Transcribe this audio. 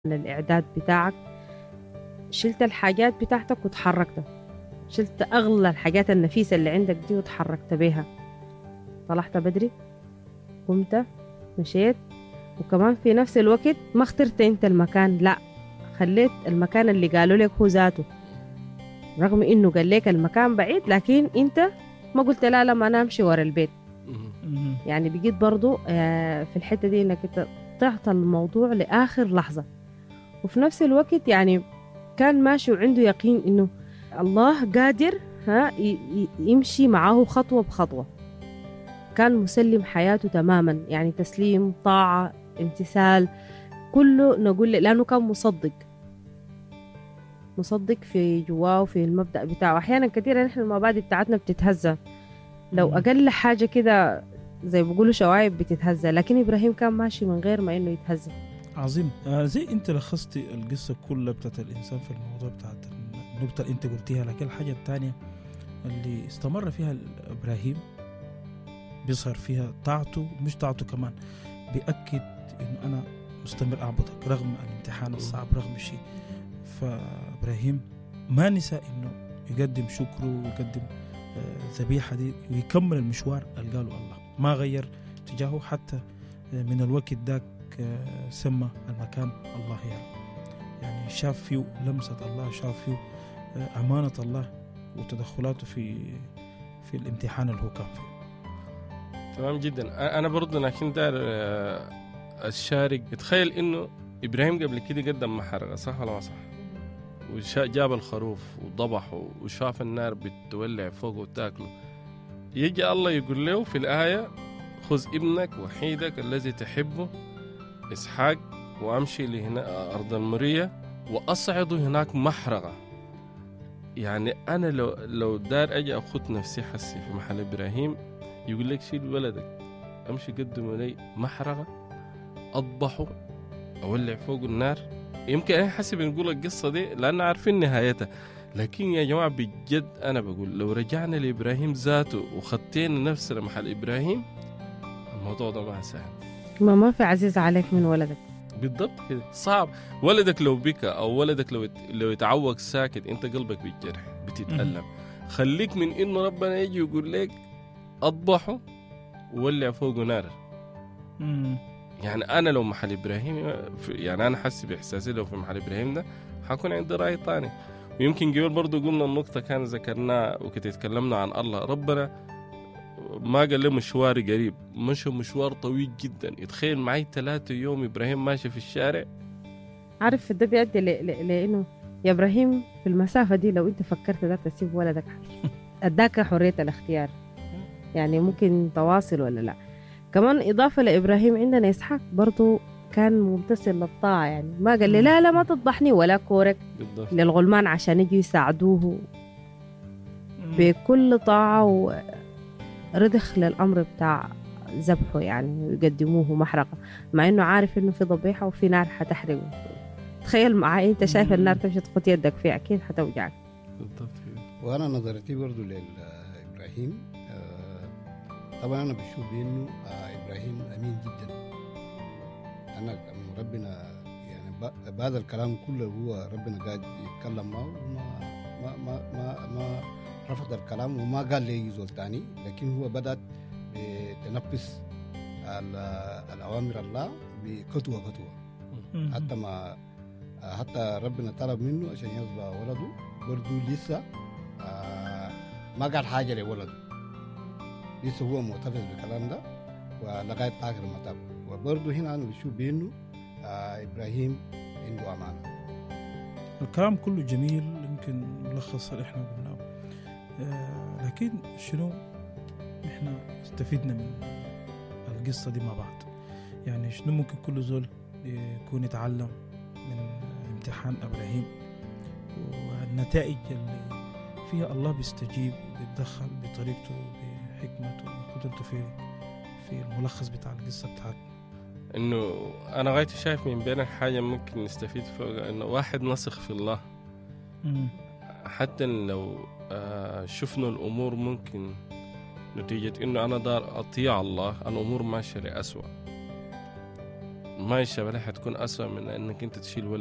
الإعداد بتاعك، شلت الحاجات بتاعتك وتحركت، شلت أغلى الحاجات النفيسة اللي عندك دي وتحركت بيها، طلعت بدري، قمت، مشيت، وكمان في نفس الوقت ما اخترت انت المكان، لا خليت المكان اللي قالوا لك هو ذاته، رغم انه قال لك المكان بعيد لكن انت ما قلت لا ما انا امشي ورا البيت. يعني بقيت برضو في الحتة دي انك انت تعطى الموضوع لآخر لحظة، وفي نفس الوقت يعني كان ماشي وعنده يقين انه الله قادر يمشي معه خطوة بخطوة. كان مسلم حياته تماما، يعني تسليم، طاعة، امتثال، كله نقول لأنه كان مصدق في جواه وفي المبدأ بتاعه. أحيانا كثيرا نحن المبادئ بتاعتنا بتتهزى، لو أقل حاجة كده زي بيقولوا شوايب بتتهزى، لكن إبراهيم كان ماشي من غير ما إنه يتهزى. عظيم. زي انت لخصتي القصة كلها بتاعت الإنسان في الموضوع بتاعت النقطة اللي انت قلتيها، لكن الحاجة الثانية اللي استمر فيها إبراهيم بيظهر فيها طاعته، مش طاعته كمان بيأكد إنه أنا مستمر أعبدك رغم الامتحان الصعب، رغم الشيء. فإبراهيم ما نسى إنه يقدم شكره ويقدم ذبيحة دي ويكمل المشوار اللي قاله الله، ما غير اتجاهه حتى من الوقت ذاك. سمى المكان الله يعني شاف فيه لمسة الله، شاف فيه أمانة الله وتدخلاته في الامتحان اللي هو كان فيه. تمام جدا. أنا برضو لكن دار الشارك، تخيل إنه إبراهيم قبل كده قدم محرقة، صح ولا ما صح؟ وجاب الخروف وضبحه وشاف النار بتولع فوقه وتاكله. يجي الله يقول له في الآية: خذ ابنك وحيدك الذي تحبه إسحاق وأمشي لهنا أرض المرية وأصعد هناك محرقة. يعني أنا لو دار أجي أخذ نفسي حسي في محل إبراهيم، يقول لك شيل ولدك أمشي قدم لي محرقة أضبحه أولع فوق النار. يمكن أنا حسب نقول القصة دي لأن عارفين نهايتها، لكن يا جماعة بجد أنا بقول لو رجعنا لإبراهيم ذاته وخطينا نفسنا محل إبراهيم، الموضوع ده ما سهل. ما في عزيز عليك من ولدك. بالضبط كده، صعب. ولدك لو بكى أو ولدك لو يتعوق ساكت، أنت قلبك بالجرح بتتألم. خليك من إنه ربنا يجي يقول لك أضبحه وولع فوقه نار. يعني أنا لو محل إبراهيم، يعني أنا حاسس بإحساسي لو في محل إبراهيم ده حكون عندي رأي تاني. ويمكن قبل برضو قلنا النقطة كان ذكرناها وكنت تكلمنا عن الله. ربنا ما قال له مشوار قريب، مشى مشوار طويل جدا. يتخيل معي 3 يوم إبراهيم ماشي في الشارع. عارف ده بيؤدي لأنه يا إبراهيم في المسافة دي لو أنت فكرت ده تسيب ولدك أداك حرية الاختيار، يعني ممكن تواصل ولا لا. كمان إضافة لإبراهيم عندنا إسحاق برضو كان ممتثل للطاعة، يعني ما قال لي لا ما تضحني ولا كورك للغلمان عشان يجوا يساعدوه، بكل طاعة ورضخ للأمر بتاع ذبحه يعني ويقدموه محرقة، مع إنه عارف إنه في ضبيحة وفي نار حتحرقه. تخيل معي أنت شايف النار تمشي تخط يدك فيها، أكيد حتوجعك. وأنا نظرتي برضو لإبراهيم، طبعا أنا بشوف بأنه إبراهيم أمين جدا. أنا ربنا يعني بعد الكلام كله هو ربنا قاعد يتكلم معه ما ما ما ما رفض الكلام وما قال لي يزول تاني، لكن هو بدأ تنفذ الأوامر الله بخطوة خطوة. حتى ربنا طلب منه عشان يصبح ولده برضو لسه ما قال حاجة لولده، لسه هو محتفظ بالكلام ده ولغاية آخر المطاف. وبرضه هنا أنا بشوف بأنه إبراهيم عنده أمانة. الكلام كله جميل، يمكن ملخص اللي احنا قلناه، لكن شنو احنا استفدنا من القصة دي مع بعض؟ يعني شنو ممكن كل زول يكون يتعلم من امتحان إبراهيم والنتائج اللي فيها الله بيستجيب وبيتدخل بطريقته بحكمته وقدرته في الملخص بتاع القصة بتاعتنا. إنه أنا غاية شايف من بين حاجة ممكن نستفيد فيها، إنه واحد نثق في الله. حتى لو شفنا الأمور ممكن نتيجة إنه أنا دار أطيع الله الأمور ماشية لأسوأ، ما الشبلة حتكون أسوأ من انك انت تشيل ولد